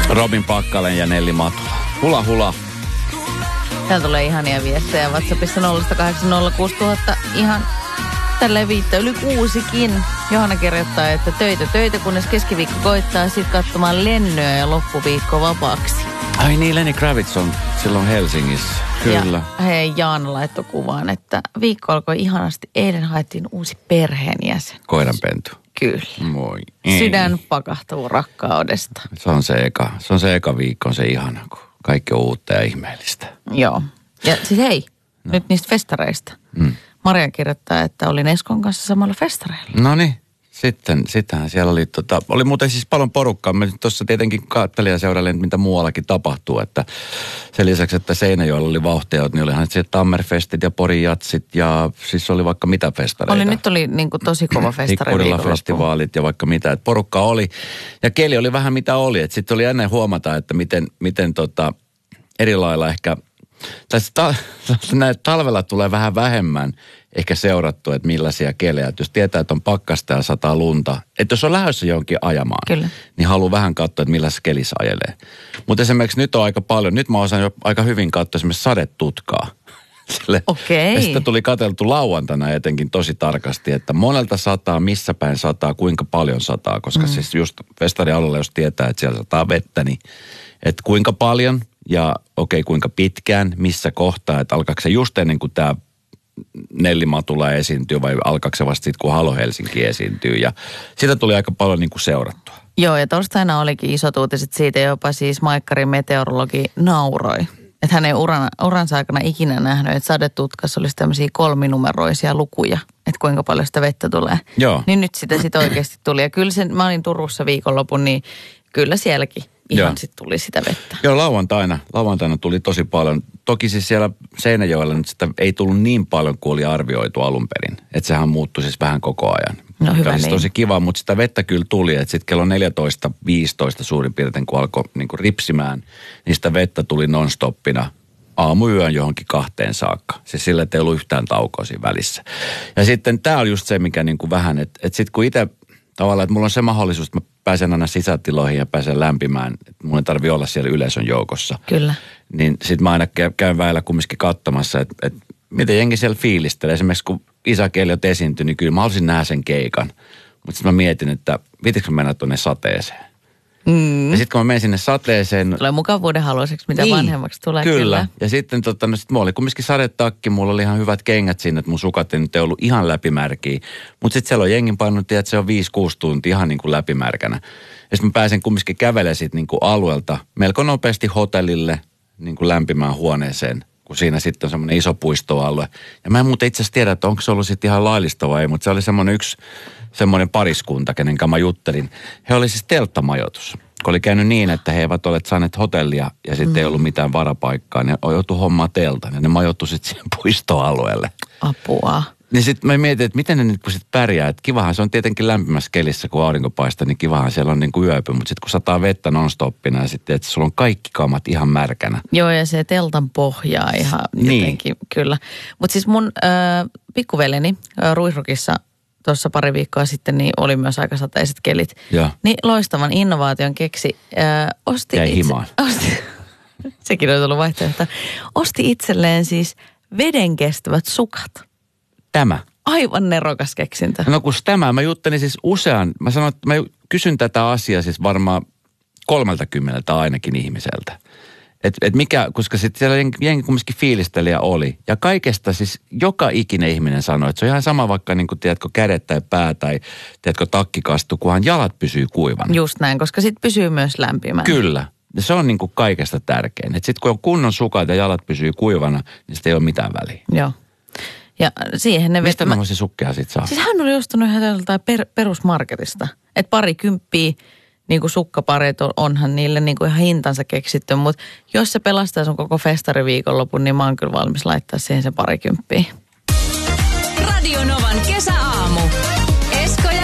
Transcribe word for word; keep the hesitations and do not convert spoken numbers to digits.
Robin Pakkalen ja Nelli Matula. Hula hula. Täällä tulee ihania viestejä WhatsAppissa nolla kahdeksan nolla kuusi nolla nolla nolla ihan tälleen viittä yli kuusikin. Johanna kirjoittaa, että töitä töitä, kunnes keskiviikko koittaa sitten katsomaan lennoja ja loppuviikko vapaaksi. Ai niin, Lenny Kravitz on silloin Helsingissä. Kyllä. Ja hei, Jaana laittoi kuvaan, että viikko alkoi ihanasti. Eilen haettiin uusi perheenjäsen. Koiranpentu. Kyllä. Moi. Sydän pakahtuu rakkaudesta. Se on se eka, se on se eka viikko, on se ihana, kun kaikki on uutta ja ihmeellistä. Joo. Ja siis hei, no. Nyt niistä festareista. Mm. Maria kirjoittaa, että olin Eskon kanssa samalla festareilla. No niin, sitten, sittenhän siellä oli, tota, oli muuten siis paljon porukkaa. Mä tuossa tietenkin katselin ja seurailin, mitä muuallakin tapahtuu. Että sen lisäksi, että Seinäjoella oli vauhtia, niin olihan se Tammerfestit ja Porin jatsit ja siis oli vaikka mitä festareita. Oli, nyt oli niin kuin tosi kova festari viikonloppu. Festivaalit ja vaikka mitä, että porukka oli. Ja keli oli vähän mitä oli. Että sitten oli ennen huomata, että miten, miten tota, eri lailla ehkä... Tässä ta- talvella tulee vähän vähemmän ehkä seurattua, että millaisia kelejä. Että jos tietää, että on pakkasta ja sataa lunta, että jos on lähdössä johonkin ajamaan, Kyllä. niin haluaa vähän katsoa, että millaisessa kelissä ajelee. Mutta esimerkiksi nyt on aika paljon, nyt mä osaan jo aika hyvin katsoa esimerkiksi sadetutkaa. Okei. Ja sitten tuli katseltu lauantaina etenkin tosi tarkasti, että monelta sataa, missä päin sataa, kuinka paljon sataa. Koska mm. siis just festarialueella, jos tietää, että siellä sataa vettä, niin että kuinka paljon ja okei, okay, kuinka pitkään, missä kohtaa, että alkaako se just ennen kuin tämä Nelli Matula esiintyy vai alkaako se vasta sitten, kun Halo Helsinki esiintyy. Ja sitä tuli aika paljon niin kuin seurattua. Joo, ja torstaina olikin isot uutiset siitä, jopa siis Maikkarin meteorologi nauroi. Että hän ei uran, uransa aikana ikinä nähnyt, että sadetutkassa olisi tämmöisiä kolminumeroisia lukuja, että kuinka paljon sitä vettä tulee. Joo. Niin nyt sitä sitten oikeasti tuli. Ja kyllä sen, mä olin Turussa viikonlopun, niin kyllä sielläkin ihan sitten tuli sitä vettä. Joo, lauantaina. Lauantaina tuli tosi paljon. Toki siis siellä Seinäjoella nyt sitä ei tullut niin paljon kuin oli arvioitu alun perin. Että sehän muuttui siis vähän koko ajan. No hyvä siis niin. Tosi kiva, mutta sitä vettä kyllä tuli. Että sitten kello neljätoista viisitoista suurin piirtein, kun alkoi niin kuin ripsimään, niin sitä vettä tuli non-stoppina aamuyön johonkin kahteen saakka. Siis sillä ei ollut yhtään taukoa siinä välissä. Ja sitten tämä on just se, mikä niin kuin vähän, että, että sitten kun itse tavallaan, että mulla on se mahdollisuus, että mä pääsen aina sisätiloihin ja pääsen lämpimään, että mun ei tarvitse olla siellä yleisön joukossa. Kyllä. Niin sit mä aina käyn väillä kumminkin katsomassa, että, että miten jengi siellä fiilistelee. Esimerkiksi kun Isake Elliot esiintyi, niin kyllä mä haluaisin nähdä sen keikan. Mutta sitten mä mietin, että viitikö mä mennä tuonne sateeseen. Mm. Ja sitten kun mä menen sinne sateeseen... Tulee mukavuuden haluaiseksi, mitä niin, vanhemmaksi tulee. Kyllä. kyllä. Ja sitten tota, no sit mulla oli kumminkin sadetakki, mulla oli ihan hyvät kengät siinä, että mun sukat ei nyt ei ollut ihan läpimärkiä. Mutta sitten siellä on jengin painut, että se on viisi kuusi tuntia ihan niin kuin läpimärkänä. Ja sitten mä pääsen kumminkin kävelemään siitä niin kuin alueelta melko nopeasti hotellille, niin kuin lämpimään huoneeseen, kun siinä sitten on semmoinen iso puistoalue. Ja mä en muuten itse asiassa tiedä, että onko se ollut sitten ihan laillista vai ei, mutta se oli semmoinen yksi semmoinen pariskunta, kenen kanssa mä juttelin. He oli siis telttamajoitus. Kun oli käynyt niin, että he eivät ole saaneet hotellia ja sitten mm. ei ollut mitään varapaikkaa, niin joutui hommaa teltan ja ne majoittui sitten siihen puistoalueelle. Apua. Niin sitten mä mietin, että miten ne nyt sitten pärjää. Että kivahan se on tietenkin lämpimässä kelissä, kun aurinko paistaa, niin kivahan siellä on niin kuin yöpy. Mutta sitten kun sataa vettä non-stoppina ja sitten, että sulla on kaikki kamat ihan märkänä. Joo, ja se teltan pohjaa ihan niin. Jotenkin, kyllä. Mutta siis mun äh, pikkuveleni äh, Ruisrokissa tuossa pari viikkoa sitten, niin oli myös aika sateiset kelit. Ja. Niin loistavan innovaation keksi. Äh, osti Jäi itse, himaan. Osti, sekin olisi ollut vaihtoehto. Osti itselleen siis vedenkestävät sukat. Tämä. Aivan nerokas keksintö. No kun tämä, mä juttelin siis usean, mä sanoin, että mä kysyn tätä asiaa siis varmaan kolmeltakymmeneltä ainakin ihmiseltä. Että et mikä, koska sitten siellä jengi, jengi kumminkin fiilistelijä oli. Ja kaikesta siis joka ikinen ihminen sanoi, että se on ihan sama vaikka niin kuin, tiedätkö, kädet tai pää tai tiedätkö, takkikastu, kunhan jalat pysyy kuivana. Just näin, koska sitten pysyy myös lämpimänä. Kyllä. Ja se on niin kuin kaikesta tärkein. Että sitten kun on kunnon sukat ja jalat pysyy kuivana, niin sitten ei ole mitään väliä. Joo. Ja siihen ne... Mistä mä se sukkeja sitten saa? Siis hän oli ostanut ihan joltain per, perusmarketista. Että pari kymppiä, niin kuin sukkapareet onhan niille niin kuin ihan hintansa keksitty. Mutta jos se pelastaa sun koko festariviikonlopun, niin mä oon kyllä valmis laittaa siihen se pari kymppiä.